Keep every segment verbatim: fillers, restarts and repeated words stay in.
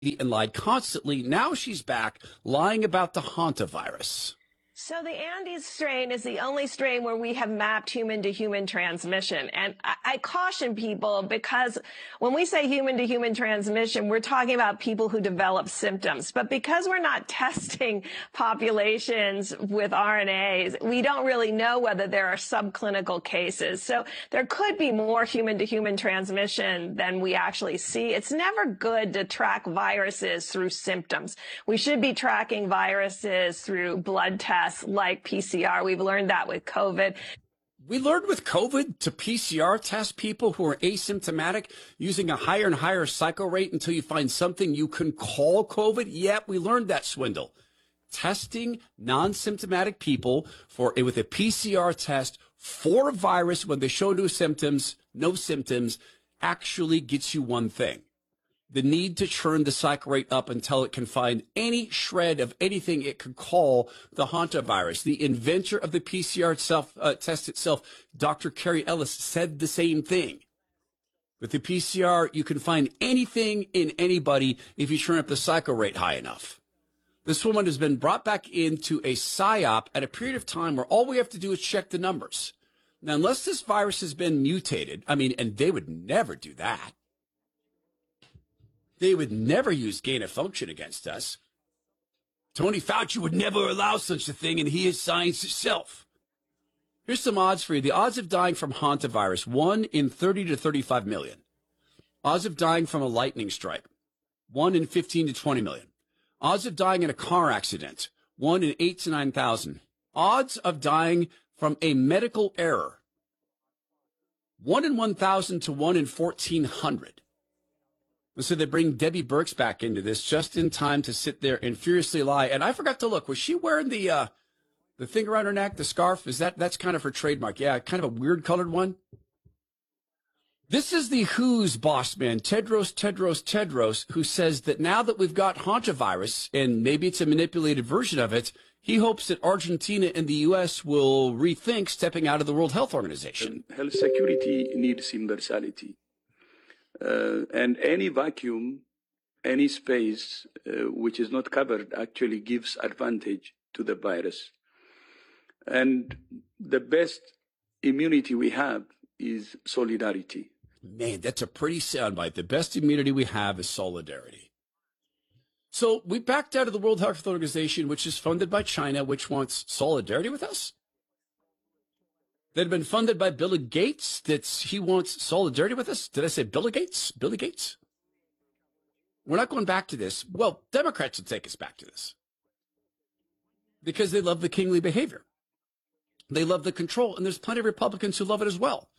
and lied constantly. Now she's back lying about the hantavirus. So the Andes strain is the only strain where we have mapped human-to-human transmission. And I, I caution people because when we say human-to-human transmission, we're talking about people who develop symptoms. But because we're not testing populations with R N As, we don't really know whether there are subclinical cases. So there could be more human-to-human transmission than we actually see. It's never good to track viruses through symptoms. We should be tracking viruses through blood tests like P C R. We've learned that with COVID. We learned with COVID to P C R test people who are asymptomatic using a higher and higher cycle rate until you find something you can call COVID. Yep, we learned that swindle. Testing non-symptomatic people for with a P C R test for a virus when they show no symptoms, no symptoms, actually gets you one thing. The need to churn the cycle rate up until it can find any shred of anything it could call the hantavirus. The inventor of the P C R itself, uh, test itself, Doctor Carrie Ellis, said the same thing. With the P C R, you can find anything in anybody if you turn up the cycle rate high enough. This woman has been brought back into a psyop at a period of time where all we have to do is check the numbers. Now, unless this virus has been mutated, I mean, and they would never do that. They would never use gain of function against us. Tony Fauci would never allow such a thing, and he is science itself. Here's some odds for you. The odds of dying from hantavirus, one in thirty to thirty-five million. Odds of dying from a lightning strike, one in fifteen to twenty million. Odds of dying in a car accident, one in eight to nine thousand. Odds of dying from a medical error, one in one thousand to one in fourteen hundred. So they bring Debbie Birx back into this just in time to sit there and furiously lie. And I forgot to look. Was she wearing the uh, the thing around her neck, the scarf? Is that that's kind of her trademark? Yeah, kind of a weird colored one. This is the W H O's boss man, Tedros, Tedros, Tedros, who says that now that we've got hantavirus, and maybe it's a manipulated version of it, he hopes that Argentina and the U S will rethink stepping out of the World Health Organization. Health security needs universality. Uh, and any vacuum, any space uh, which is not covered actually gives advantage to the virus. And the best immunity we have is solidarity. Man, that's a pretty soundbite. The best immunity we have is solidarity. So we backed out of the World Health Organization, which is funded by China, which wants solidarity with us. That had been funded by Bill Gates, that he wants solidarity with us. Did I say Bill Gates? Billy Gates? We're not going back to this. Well, Democrats will take us back to this because they love the kingly behavior. They love the control, and there's plenty of Republicans who love it as well.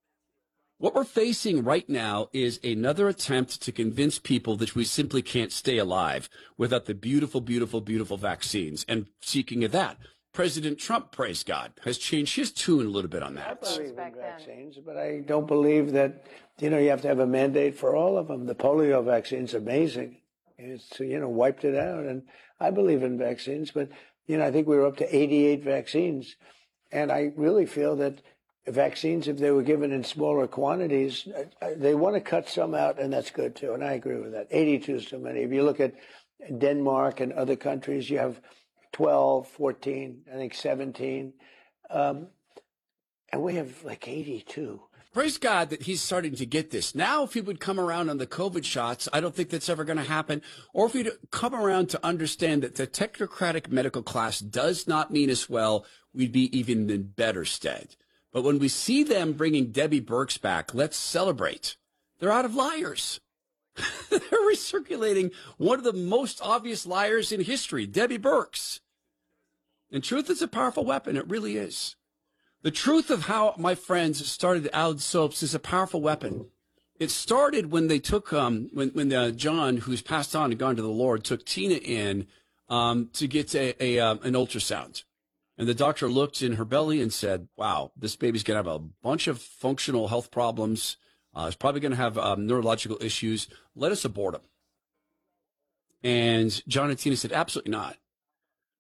What we're facing right now is another attempt to convince people that we simply can't stay alive without the beautiful, beautiful, beautiful vaccines. And speaking of that, President Trump, praise God, has changed his tune a little bit on that. I believe in vaccines, but I don't believe that, you know, you have to have a mandate for all of them. The polio vaccine's amazing. It's, you know, wiped it out. And I believe in vaccines, but, you know, I think we were up to eighty-eight vaccines. And I really feel that vaccines, if they were given in smaller quantities, they want to cut some out, and that's good too. And I agree with that. eighty-two is too many. If you look at Denmark and other countries, you have twelve, fourteen, I think seventeen. Um, and we have like eighty-two. Praise God that he's starting to get this. Now, if he would come around on the COVID shots, I don't think that's ever going to happen. Or if he'd come around to understand that the technocratic medical class does not mean us well, we'd be even in better stead. But when we see them bringing Debbie Birx back, let's celebrate. They're out of liars. They're recirculating one of the most obvious liars in history, Debbie Birx. And truth is a powerful weapon. It really is. The truth of how my friends started Aled Soaps is a powerful weapon. It started when they took, um, when, when uh, John, who's passed on and gone to the Lord, took Tina in um, to get a, a um, an ultrasound. And the doctor looked in her belly and said, wow, this baby's going to have a bunch of functional health problems. Uh, it's probably going to have um, neurological issues. Let us abort him. And John and Tina said, absolutely not.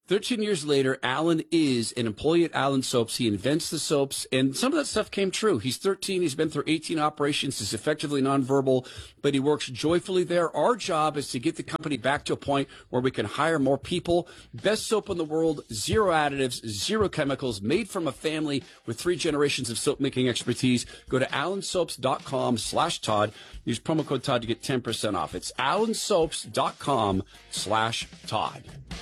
thirteen years later, Alan is an employee at Allen Soaps. He invents the soaps, and some of that stuff came true. He's thirteen. He's been through eighteen operations. He's effectively nonverbal, but he works joyfully there. Our job is to get the company back to a point where we can hire more people. Best soap in the world, zero additives, zero chemicals, made from a family with three generations of soap making expertise. Go to allen soaps dot com slash Todd. Use promo code Todd to get ten percent off. It's allen soaps dot com slash Todd.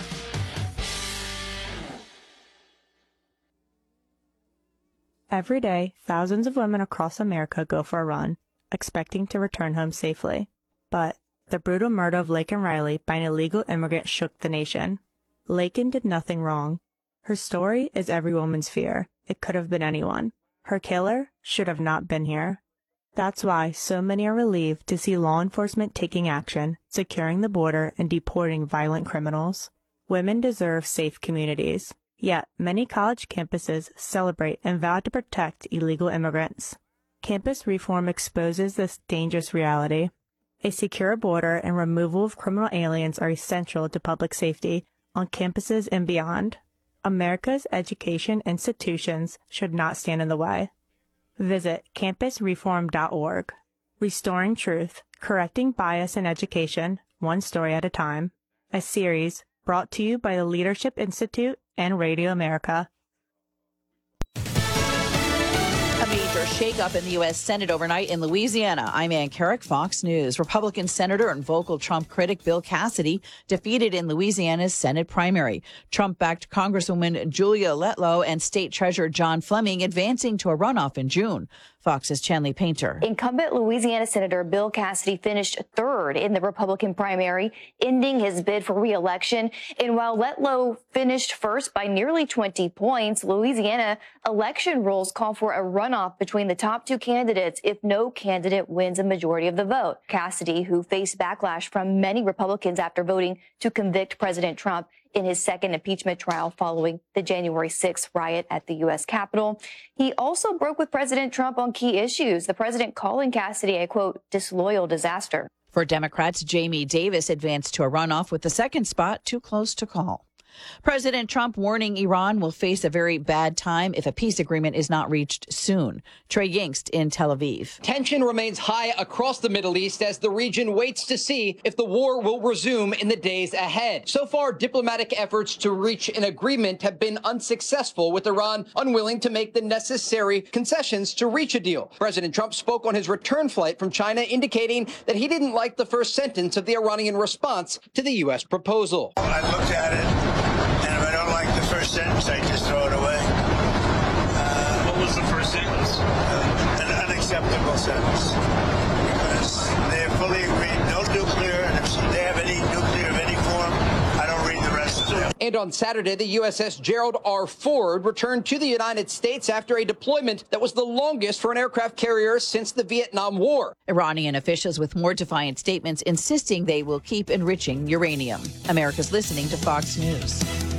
Every day, thousands of women across America go for a run, expecting to return home safely. But the brutal murder of Laken Riley by an illegal immigrant shook the nation. Laken did nothing wrong. Her story is every woman's fear. It could have been anyone. Her killer should have not been here. That's why so many are relieved to see law enforcement taking action, securing the border, and deporting violent criminals. Women deserve safe communities. Yet, many college campuses celebrate and vow to protect illegal immigrants. Campus reform exposes this dangerous reality. A secure border and removal of criminal aliens are essential to public safety on campuses and beyond. America's education institutions should not stand in the way. Visit campus reform dot org. Restoring Truth, Correcting Bias in Education, One Story at a Time. A series brought to you by the Leadership Institute and Radio America. A major shakeup in the U S. Senate overnight in Louisiana. I'm Ann Carrick, Fox News. Republican Senator and vocal Trump critic Bill Cassidy defeated in Louisiana's Senate primary. Trump-backed Congresswoman Julia Letlow and State Treasurer John Fleming advancing to a runoff in June. Fox's Chanley Painter. Incumbent Louisiana Senator Bill Cassidy finished third in the Republican primary, ending his bid for re-election. And while Letlow finished first by nearly twenty points, Louisiana election rules call for a runoff between the top two candidates if no candidate wins a majority of the vote. Cassidy, who faced backlash from many Republicans after voting to convict President Trump in his second impeachment trial following the January sixth riot at the U S. Capitol. He also broke with President Trump on key issues, the president calling Cassidy a, quote, disloyal disaster. For Democrats, Jamie Davis advanced to a runoff with the second spot too close to call. President Trump warning Iran will face a very bad time if a peace agreement is not reached soon. Trey Yingst in Tel Aviv. Tension remains high across the Middle East as the region waits to see if the war will resume in the days ahead. So far, diplomatic efforts to reach an agreement have been unsuccessful, with Iran unwilling to make the necessary concessions to reach a deal. President Trump spoke on his return flight from China, indicating that he didn't like the first sentence of the Iranian response to the U S proposal. I looked at it. And if I don't like the first sentence, I just throw it away. Uh, what was the first sentence? Uh, an unacceptable sentence. Because they fully agreed, no nuclear, and if they have any nuclear of any form, I don't read the rest of them. And on Saturday, the U S S Gerald R. Ford returned to the United States after a deployment that was the longest for an aircraft carrier since the Vietnam War. Iranian officials with more defiant statements insisting they will keep enriching uranium. America's listening to Fox News.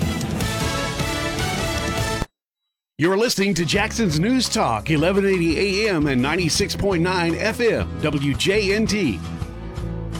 You're listening to Jackson's News Talk, eleven eighty A M and ninety-six point nine F M, W J N T.